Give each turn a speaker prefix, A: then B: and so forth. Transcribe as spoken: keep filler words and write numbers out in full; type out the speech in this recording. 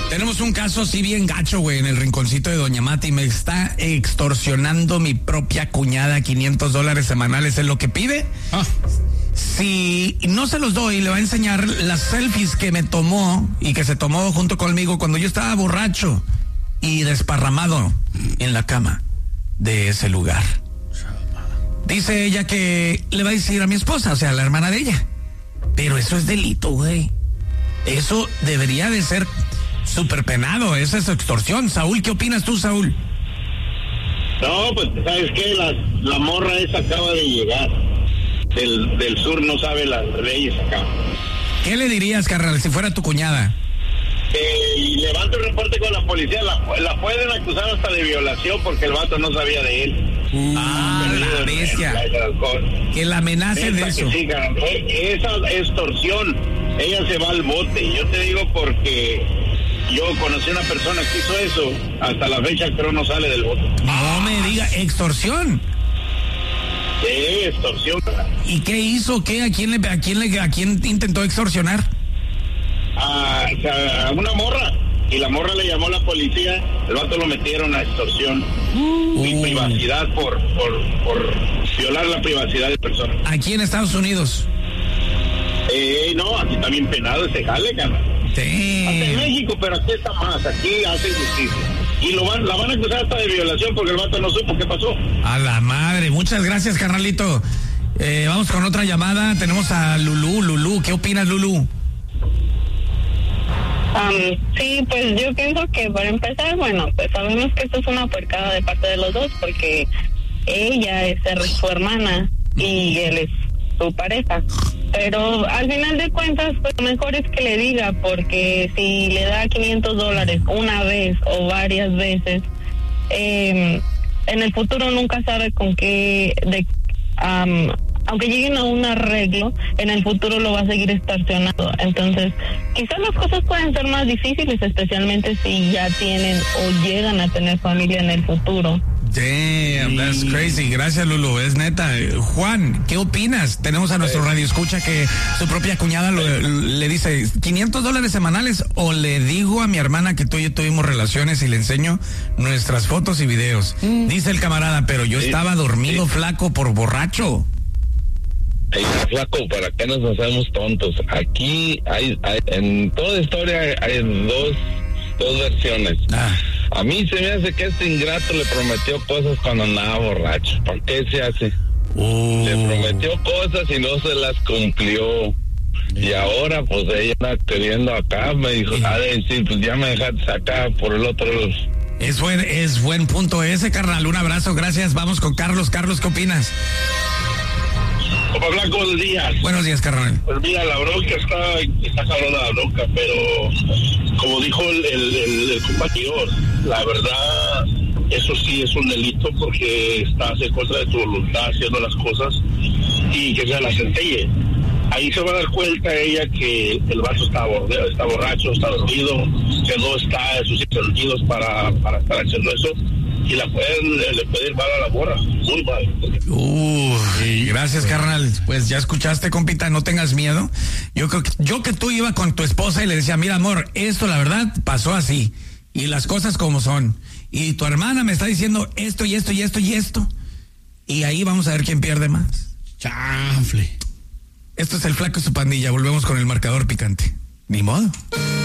A: Tenemos un caso así bien gacho, güey, en el rinconcito de Doña Mati. Me está extorsionando mi propia cuñada quinientos dólares semanales. ¿Es lo que pide? Ah. Si no se los doy, le va a enseñar las selfies que me tomó y que se tomó junto conmigo cuando yo estaba borracho y desparramado en la cama de ese lugar. Dice ella que le va a decir a mi esposa, o sea, a la hermana de ella. Pero eso es delito, güey. Eso debería de ser súper penado, esa es extorsión. Saúl, ¿qué opinas tú, Saúl?
B: No, pues, ¿sabes qué? La, la morra esa acaba de llegar. Del, del sur no sabe las leyes acá.
A: ¿Qué le dirías, carnal, si fuera tu cuñada?
B: Eh, y levanto el reporte con la policía. La, la pueden acusar hasta de violación porque el vato no sabía de él.
A: Uh, ah, la bestia. Que la amenacen de eso.
B: Sí, esa extorsión, ella se va al bote. Yo te digo porque yo conocí a una persona que hizo eso. Hasta la fecha creo no sale del bote.
A: No me diga, extorsión.
B: Sí, extorsión.
A: ¿Y qué hizo? ¿Qué? ¿A quién le, a quién le, a quién intentó extorsionar?
B: A, a una morra. Y la morra le llamó a la policía, el vato lo metieron a extorsión uh. y privacidad por, por, por violar la privacidad de personas.
A: ¿Aquí en Estados Unidos?
B: Eh, no, aquí está bien penado ese jale, carnal.
A: Sí.
B: Hasta en México, pero aquí está más, aquí hacen justicia. Y lo van, la van a acusar hasta de violación porque el vato no supo qué pasó.
A: A la madre, muchas gracias, carnalito. Eh, vamos con otra llamada, tenemos a Lulú. Lulú, ¿qué opinas, Lulú?
C: Um, sí, pues yo pienso que para empezar, bueno, pues sabemos que esto es una puercada de parte de los dos porque ella es su hermana y él es su pareja. Pero al final de cuentas, pues lo mejor es que le diga, porque si le da quinientos dólares una vez o varias veces, eh, en el futuro nunca sabe con qué, de, um, aunque lleguen a un arreglo, en el futuro lo va a seguir extorsionando. Entonces, quizás las cosas pueden ser más difíciles, especialmente si ya tienen o llegan a tener familia en el futuro.
A: Damn, that's crazy. Gracias, Lulu, es neta. Juan, ¿qué opinas? Tenemos a nuestro radio escucha que su propia cuñada lo, le dice quinientos dólares semanales, o le digo a mi hermana que tú y yo tuvimos relaciones y le enseño nuestras fotos y videos. Mm. Dice el camarada, pero yo sí, estaba dormido, sí, flaco, por borracho.
D: Hey, flaco, ¿para qué nos hacemos tontos? Aquí hay, hay en toda historia hay, hay dos, dos versiones. Ah. A mí se me hace que este ingrato le prometió cosas cuando andaba borracho. ¿Por qué se hace? Uh. Le prometió cosas y no se las cumplió. Y ahora, pues, ella anda queriendo acá, me dijo, sí, a decir, pues ya me dejaste acá por el otro.
A: Es buen, es buen punto ese, carnal. Un abrazo, gracias. Vamos con Carlos. Carlos, ¿qué opinas?
B: Como Blanco, buenos días.
A: Buenos días, carnal.
B: Pues mira, la bronca está, está cabrona la bronca, pero como dijo el, el, el, el compañero, la verdad, eso sí es un delito porque estás en contra de tu voluntad haciendo las cosas y que se la centelle. Ahí se va a dar cuenta ella que el vaso está, borde, está borracho, está dormido, que no está en sus sentidos para, para estar haciendo eso. Y la pueden, le puede ir mal a la morra, muy mal.
A: Uh, gracias, carnal. Pues ya escuchaste, compita, no tengas miedo. Yo creo que, yo que tú iba con tu esposa y le decía, mira, amor, esto la verdad pasó así, y las cosas como son. Y tu hermana me está diciendo esto y esto y esto y esto. Y ahí vamos a ver quién pierde más. Chanfle. Esto es el Flaco y su pandilla. Volvemos con el marcador picante. Ni modo.